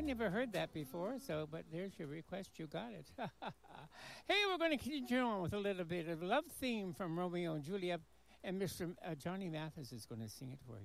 I never heard that before, so, but there's your request. You got it. Hey, we're going to continue on with a little bit of love theme from Romeo and Juliet, and Mr. Johnny Mathis is going to sing it for you.